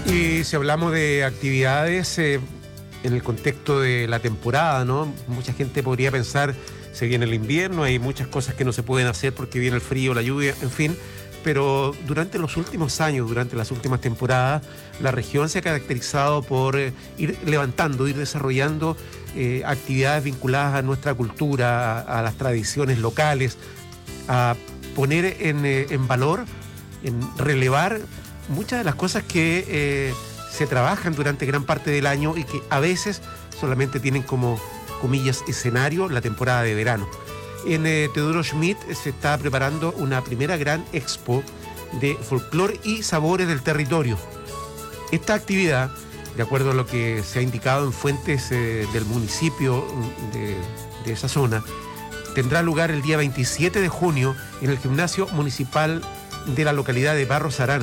Y si hablamos de actividades en el contexto de la temporada, ¿no? Mucha gente podría pensar, se viene el invierno, hay muchas cosas que no se pueden hacer porque viene el frío, la lluvia, en fin. Pero durante los últimos años, durante las últimas temporadas, la región se ha caracterizado por ir levantando, ir desarrollando actividades vinculadas a nuestra cultura, a las tradiciones locales, a poner en valor, en relevar muchas de las cosas que se trabajan durante gran parte del año y que a veces solamente tienen como, comillas, escenario la temporada de verano. En Teodoro Schmidt se está preparando una primera gran expo de folclore y sabores del territorio. Esta actividad, de acuerdo a lo que se ha indicado en fuentes del municipio de esa zona, tendrá lugar el día 27 de junio en el gimnasio municipal de la localidad de Barros Arana.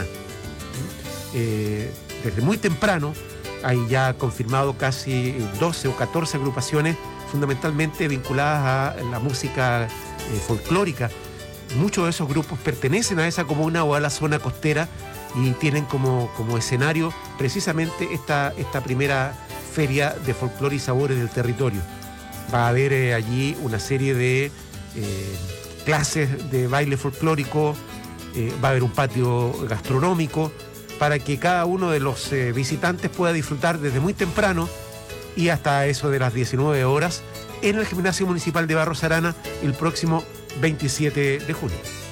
Desde muy temprano hay ya confirmado casi 12 o 14 agrupaciones fundamentalmente vinculadas a la música folclórica. Muchos de esos grupos pertenecen a esa comuna o a la zona costera y tienen como escenario precisamente esta primera feria de folclore y sabores del territorio. Va a haber allí una serie de clases de baile folclórico, va a haber un patio gastronómico para que cada uno de los visitantes pueda disfrutar desde muy temprano y hasta eso de las 19 horas en el Gimnasio Municipal de Barros Arana el próximo 27 de junio.